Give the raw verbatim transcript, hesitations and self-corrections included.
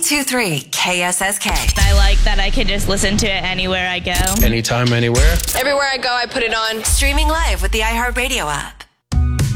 two three K S S K. I like that I can just listen to it anywhere I go. Anytime, anywhere. Everywhere I go, I put it on. Streaming live with the iHeartRadio app.